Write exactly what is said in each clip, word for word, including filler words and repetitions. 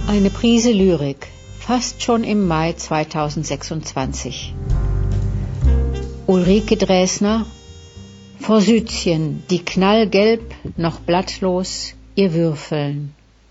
Eine Prise Lyrik, fast schon im Mai zweitausendsechsundzwanzig. Ulrike Dresner, Forsythien, die knallgelb, noch blattlos, ihr Würfeln.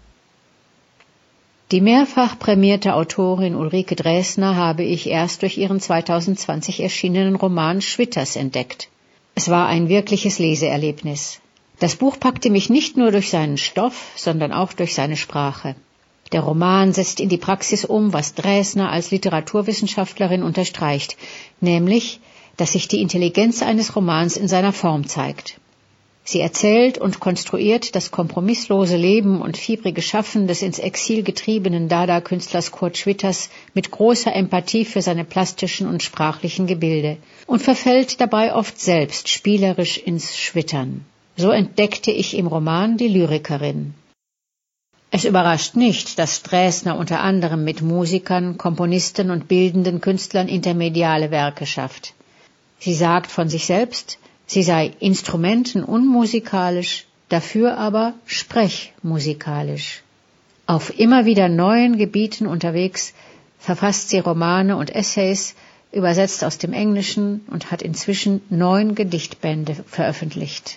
Die mehrfach prämierte Autorin Ulrike Dresner habe ich erst durch ihren zweitausendzwanzig erschienenen Roman Schwitters entdeckt. Es war ein wirkliches Leseerlebnis. Das Buch packte mich nicht nur durch seinen Stoff, sondern auch durch seine Sprache. Der Roman setzt in die Praxis um, was Dresner als Literaturwissenschaftlerin unterstreicht, nämlich, dass sich die Intelligenz eines Romans in seiner Form zeigt. Sie erzählt und konstruiert das kompromisslose Leben und fiebrige Schaffen des ins Exil getriebenen Dada-Künstlers Kurt Schwitters mit großer Empathie für seine plastischen und sprachlichen Gebilde und verfällt dabei oft selbst spielerisch ins Schwittern. So entdeckte ich im Roman die Lyrikerin. Es überrascht nicht, dass Dresner unter anderem mit Musikern, Komponisten und bildenden Künstlern intermediale Werke schafft. Sie sagt von sich selbst, sie sei instrumenten- unmusikalisch, dafür aber sprechmusikalisch. Auf immer wieder neuen Gebieten unterwegs verfasst sie Romane und Essays, übersetzt aus dem Englischen und hat inzwischen neun Gedichtbände veröffentlicht.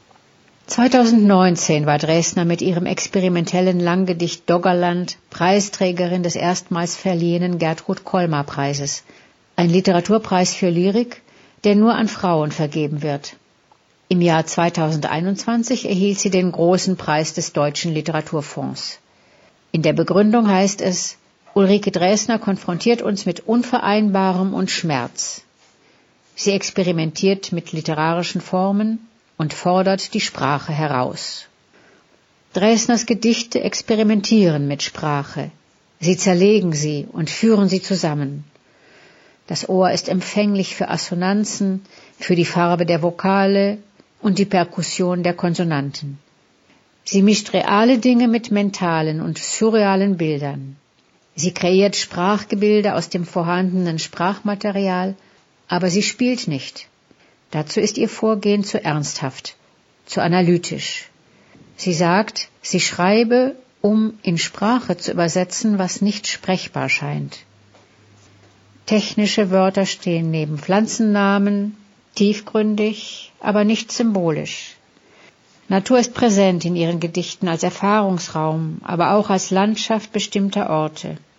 zweitausendneunzehn war Dresner mit ihrem experimentellen Langgedicht Doggerland Preisträgerin des erstmals verliehenen Gertrud-Kolmar-Preises, ein Literaturpreis für Lyrik, der nur an Frauen vergeben wird. Im Jahr zweitausendeinundzwanzig erhielt sie den Großen Preis des Deutschen Literaturfonds. In der Begründung heißt es, Ulrike Dresner konfrontiert uns mit Unvereinbarem und Schmerz. Sie experimentiert mit literarischen Formen und fordert die Sprache heraus. Dresners Gedichte experimentieren mit Sprache. Sie zerlegen sie und führen sie zusammen. Das Ohr ist empfänglich für Assonanzen, für die Farbe der Vokale und die Perkussion der Konsonanten. Sie mischt reale Dinge mit mentalen und surrealen Bildern. Sie kreiert Sprachgebilde aus dem vorhandenen Sprachmaterial, aber sie spielt nicht. Dazu ist ihr Vorgehen zu ernsthaft, zu analytisch. Sie sagt, sie schreibe, um in Sprache zu übersetzen, was nicht sprechbar scheint. Technische Wörter stehen neben Pflanzennamen, tiefgründig, aber nicht symbolisch. Natur ist präsent in ihren Gedichten als Erfahrungsraum, aber auch als Landschaft bestimmter Orte.